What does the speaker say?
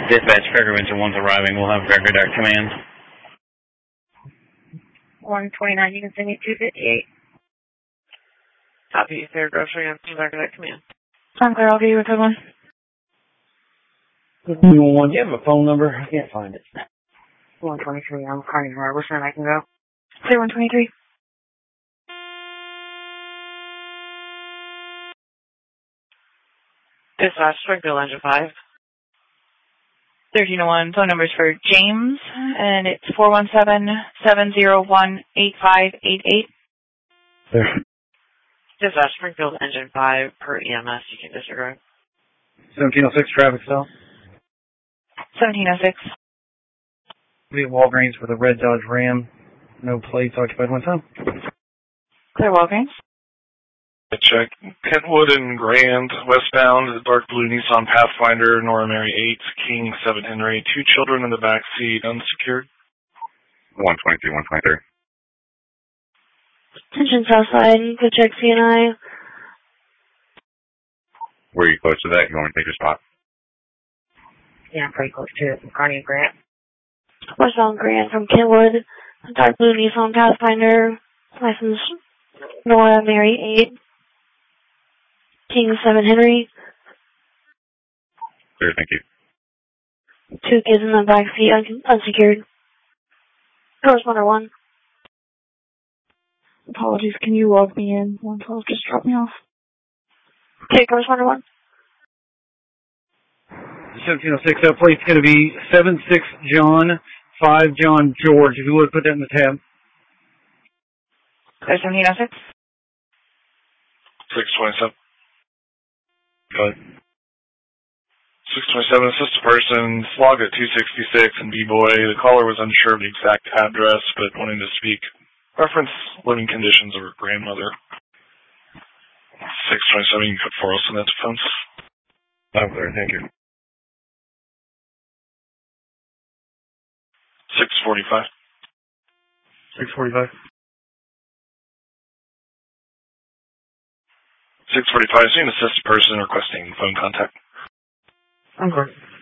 Dispatch, Fairground Engine 1's arriving. We'll have Fairground Direct Command. 129, you can send me 258. Copy, Fairground Direct Command. I'm clear, I'll give you a good one. Do you have a phone number? I can't find it. 123, I'm calling Robertson, I can go. Clear 123. Dispatch, Springfield Engine 5. 1301, phone number's for James, and it's 417-701-8588. Dispatch, Springfield Engine 5 per EMS, you can disregard. 1706, traffic stop. 1706. We have Walgreens with a red Dodge Ram. No plates, occupied one time. Clear Walgreens. Check. Kentwood and Grand, westbound, dark blue Nissan Pathfinder, Nora Mary 8, King 7 Henry, 2 children in the back seat, unsecured. 123, 123. Attention Southside, you can check CNI. Where are you close to that? You want me to take your spot? Yeah, I'm pretty close to it. Carney and Grant. Westbound Grant from Kentwood, dark blue Nissan Pathfinder, license Nora Mary 8, King 7 Henry. Clear, thank you. 2 kids in the back seat, unsecured. Corresponder 1. Apologies, can you log me in? 112, just drop me off. Okay, Corresponder 1. 1706, that plate's going to be 76 John, 5 John George. If you would put that in the tab. Clear 1706. 627. Go ahead. 627, assist a person, log at 266 and B-Boy. The caller was unsure of the exact address, but wanting to speak. Reference living conditions of her grandmother. 627, you can put 4 in that defense. I'm clear, thank you. 645. 645. 645, see an assist person requesting phone contact. I'm good.